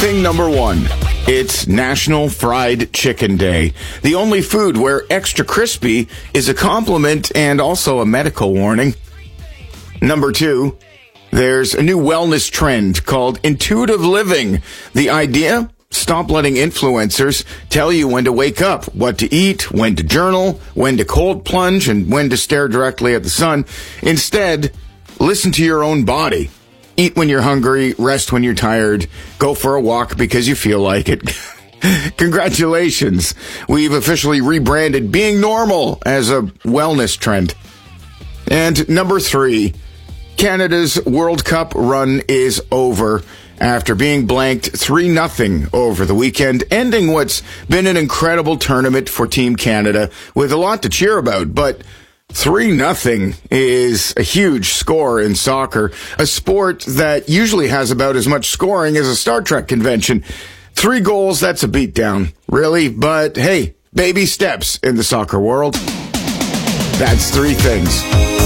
Thing number one. It's National Fried Chicken Day. The only food where extra crispy is a compliment and also a medical warning. Number two. There's a new wellness trend called intuitive living. The idea? Stop letting influencers tell you when to wake up, what to eat, when to journal, when to cold plunge, and when to stare directly at the sun. Instead, listen to your own body. Eat when you're hungry, rest when you're tired, go for a walk because you feel like it. Congratulations. We've officially rebranded being normal as a wellness trend. And number three, Canada's World Cup run is over after being blanked 3-0 over the weekend, ending what's been an incredible tournament for Team Canada with a lot to cheer about. But 3-0 is a huge score in soccer, a sport that usually has about as much scoring as a Star Trek convention. 3 goals, that's a beatdown, really. But hey, baby steps in the soccer world. That's 3 things.